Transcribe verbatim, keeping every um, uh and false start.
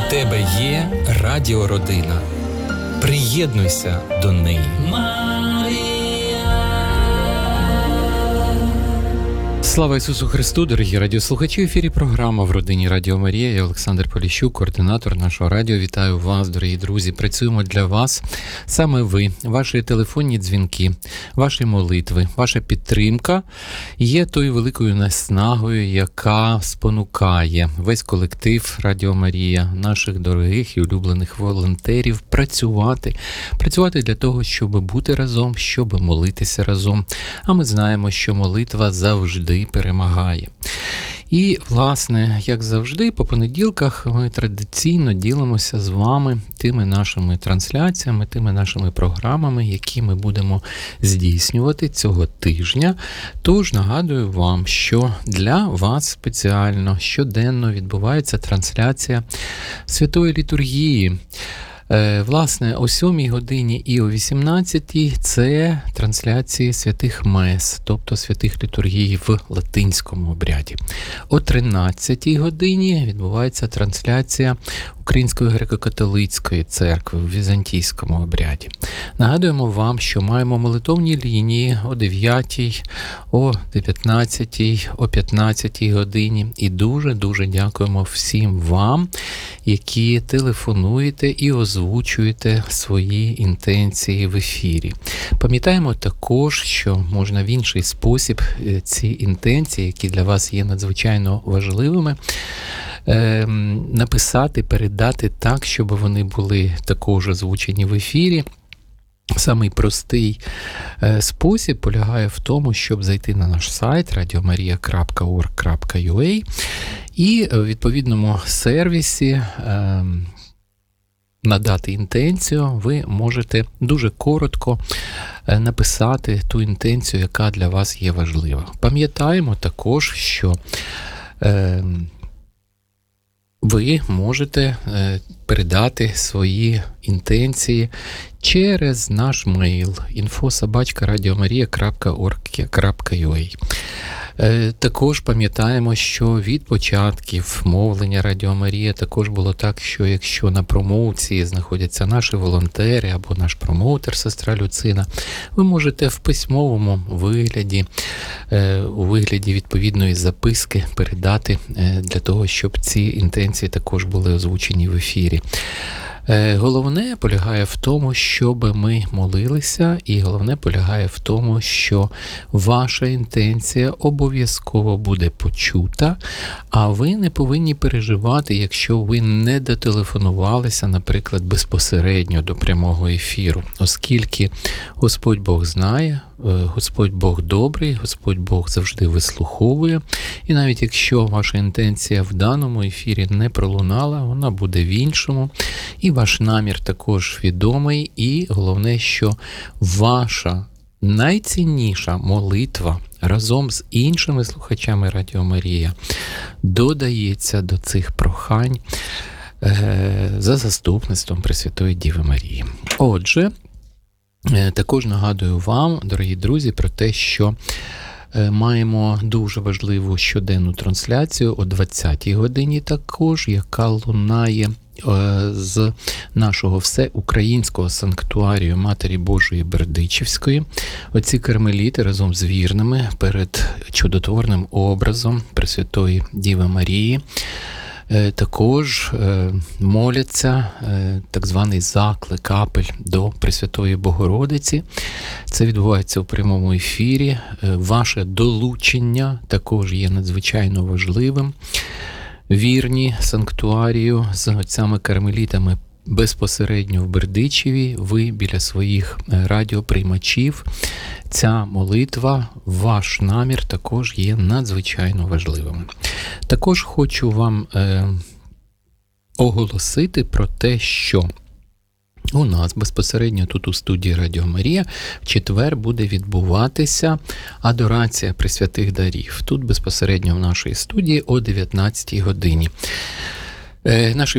В тебе є радіородина. Приєднуйся до неї. Слава Ісусу Христу, дорогі радіослухачі! В ефірі програма «В родині Радіо Марія». Я Олександр Поліщук, координатор нашого радіо. Вітаю вас, дорогі друзі! Працюємо для вас. Саме ви, ваші телефонні дзвінки, ваші молитви, ваша підтримка є тою великою наснагою, яка спонукає весь колектив Радіо Марія, наших дорогих і улюблених волонтерів працювати. Працювати для того, щоб бути разом, щоб молитися разом. А ми знаємо, що молитва завжди перемагає. І, власне, як завжди, по понеділках ми традиційно ділимося з вами тими нашими трансляціями, тими нашими програмами, які ми будемо здійснювати цього тижня. Тож нагадую вам, що для вас спеціально щоденно відбувається трансляція Святої Літургії. Власне, о сьомій годині і о вісімнадцятій це трансляції святих мес, тобто святих літургій в латинському обряді. О тринадцятій годині відбувається трансляція Української греко-католицької церкви в візантійському обряді. Нагадуємо вам, що маємо молитовні лінії о дев'ятій, о дев'ятнадцятій, о п'ятнадцятій годині. І дуже-дуже дякуємо всім вам, які телефонуєте і озвучуєте свої інтенції в ефірі. Пам'ятаємо також, що можна в інший спосіб ці інтенції, які для вас є надзвичайно важливими, написати, передати так, щоб вони були також озвучені в ефірі. Самий простий спосіб полягає в тому, щоб зайти на наш сайт радіомарія крапка орг крапка ю а і в відповідному сервісі надати інтенцію, ви можете дуже коротко написати ту інтенцію, яка для вас є важлива. Пам'ятаємо також, що ви можете передати свої інтенції через наш мейл інфо собачка радіомарія крапка орг крапка ю а. Також пам'ятаємо, що від початків мовлення Радіо Марія також було так, що якщо на промоуції знаходяться наші волонтери або наш промоутер, сестра Люцина, ви можете в письмовому вигляді, у вигляді відповідної записки передати для того, щоб ці інтенції також були озвучені в ефірі. Головне полягає в тому, щоб ми молилися, і головне полягає в тому, що ваша інтенція обов'язково буде почута, а ви не повинні переживати, якщо ви не дотелефонувалися, наприклад, безпосередньо до прямого ефіру, оскільки Господь Бог знає, Господь Бог добрий, Господь Бог завжди вислуховує, і навіть якщо ваша інтенція в даному ефірі не пролунала, вона буде в іншому, і ваш намір також відомий, і головне, що ваша найцінніша молитва разом з іншими слухачами Радіо Марія додається до цих прохань е- за заступництвом Пресвятої Діви Марії. Отже, також нагадую вам, дорогі друзі, про те, що маємо дуже важливу щоденну трансляцію о двадцятій годині також, яка лунає з нашого всеукраїнського санктуарію Матері Божої Бердичівської. Оці кармеліти разом з вірними перед чудотворним образом Пресвятої Діви Марії також моляться так званий заклик, капель до Пресвятої Богородиці. Це відбувається у прямому ефірі. Ваше долучення також є надзвичайно важливим. Вірні санктуарію з отцями-кармелітами безпосередньо в Бердичеві, ви біля своїх радіоприймачів. Ця молитва, ваш намір також є надзвичайно важливим. Також хочу вам е, оголосити про те, що у нас безпосередньо тут у студії Радіо Марія в четвер буде відбуватися адорація Пресвятих дарів. Тут безпосередньо в нашій студії о дев'ятнадцятій годині. Е, наші